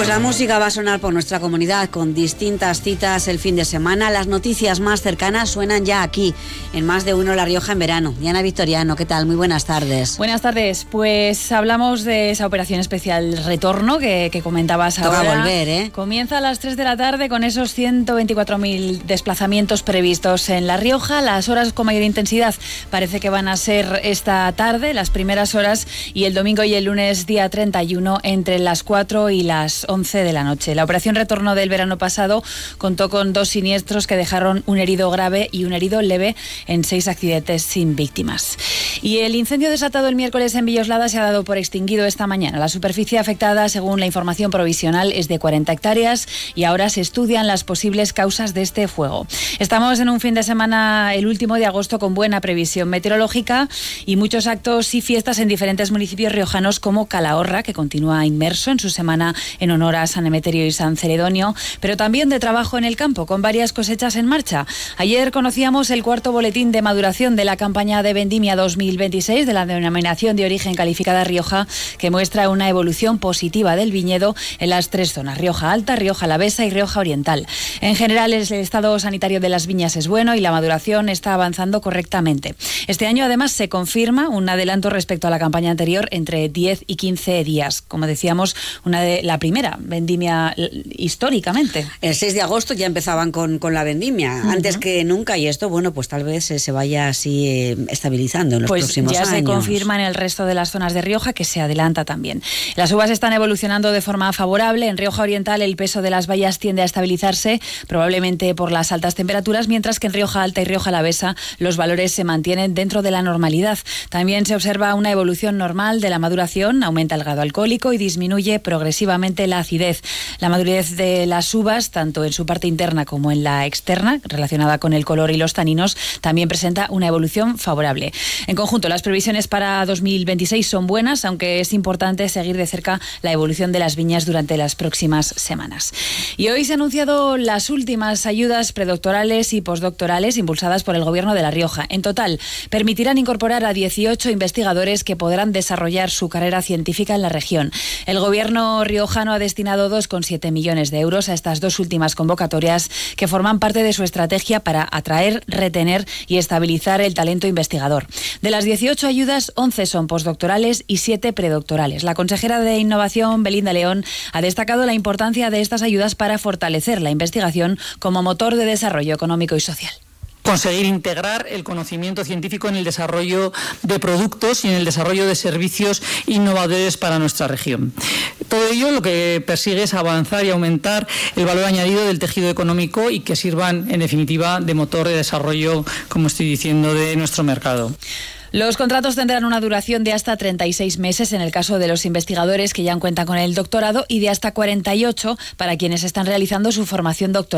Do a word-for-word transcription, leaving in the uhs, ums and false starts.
Pues la música va a sonar por nuestra comunidad con distintas citas el fin de semana. Las noticias más cercanas suenan ya aquí, en Más de Uno La Rioja en verano. Diana Victoriano, ¿qué tal? Muy buenas tardes. Buenas tardes. Pues hablamos de esa operación especial Retorno que, que comentabas Toca ahora. volver, ¿eh? Comienza a las tres de la tarde con esos ciento veinticuatro mil desplazamientos previstos en La Rioja. Las horas con mayor intensidad parece que van a ser esta tarde, las primeras horas, y el domingo y el lunes día treinta y uno entre las cuatro y las once de la noche. La operación Retorno del verano pasado contó con dos siniestros que dejaron un herido grave y un herido leve en seis accidentes sin víctimas. Y el incendio desatado el miércoles en Villoslada se ha dado por extinguido esta mañana. La superficie afectada, según la información provisional, es de cuarenta hectáreas y ahora se estudian las posibles causas de este fuego. Estamos en un fin de semana, el último de agosto, con buena previsión meteorológica y muchos actos y fiestas en diferentes municipios riojanos como Calahorra, que continúa inmerso en su semana en honor a San Emeterio y San Celedonio, pero también de trabajo en el campo, con varias cosechas en marcha. Ayer conocíamos el cuarto boletín de maduración de la campaña de vendimia dos mil veintiséis de la denominación de origen calificada Rioja, que muestra una evolución positiva del viñedo en las tres zonas: Rioja Alta, Rioja Alavesa y Rioja Oriental. En general, el estado sanitario de las viñas es bueno y la maduración está avanzando correctamente. Este año, además, se confirma un adelanto respecto a la campaña anterior entre diez y quince días. Como decíamos, una de la primera vendimia históricamente. El seis de agosto ya empezaban con, con la vendimia, uh-huh. antes que nunca, y esto, bueno, pues tal vez se, se vaya así eh, estabilizando en los pues próximos ya años. Se confirma en el resto de las zonas de Rioja que se adelanta también. Las uvas están evolucionando de forma favorable. En Rioja Oriental el peso de las bayas tiende a estabilizarse, probablemente por las altas temperaturas, mientras que en Rioja Alta y Rioja Alavesa los valores se mantienen dentro de la normalidad. También se observa una evolución normal de la maduración, aumenta el grado alcohólico y disminuye progresivamente la acidez. La madurez de las uvas, tanto en su parte interna como en la externa, relacionada con el color y los taninos, también presenta una evolución favorable. En conjunto, las previsiones para dos mil veintiséis son buenas, aunque es importante seguir de cerca la evolución de las viñas durante las próximas semanas. Y hoy se han anunciado las últimas ayudas predoctorales y postdoctorales impulsadas por el Gobierno de La Rioja. En total, permitirán incorporar a dieciocho investigadores que podrán desarrollar su carrera científica en la región. El Gobierno riojano ha destinado dos coma siete millones de euros a estas dos últimas convocatorias, que forman parte de su estrategia para atraer, retener y estabilizar el talento investigador. De las dieciocho ayudas, once son postdoctorales y siete predoctorales. La consejera de Innovación, Belinda León, ha destacado la importancia de estas ayudas para fortalecer la investigación como motor de desarrollo económico y social. Conseguir integrar el conocimiento científico en el desarrollo de productos y en el desarrollo de servicios innovadores para nuestra región. Todo ello lo que persigue es avanzar y aumentar el valor añadido del tejido económico y que sirvan, en definitiva, de motor de desarrollo, como estoy diciendo, de nuestro mercado. Los contratos tendrán una duración de hasta treinta y seis meses en el caso de los investigadores que ya cuentan con el doctorado y de hasta cuarenta y ocho para quienes están realizando su formación doctoral.